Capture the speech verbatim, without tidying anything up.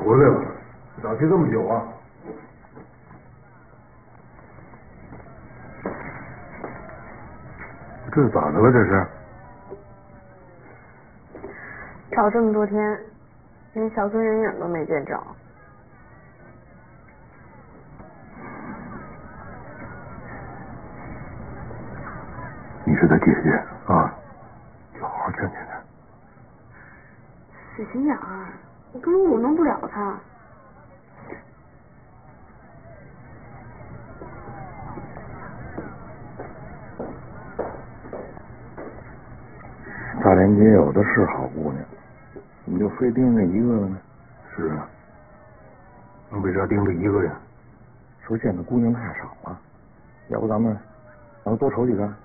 回来了，咋去这么久啊？这是咋的了？这是？ 找这么多天，连小孙人影都没见着。 你是他姐姐啊，你好好劝劝他。 死心眼儿，我根本舞弄不了他。 大连街有的是好姑娘，怎么就非盯着一个了呢？ 是啊，能为啥盯着一个呀？ 说见的姑娘太少了，要不咱们咱们多瞅几个？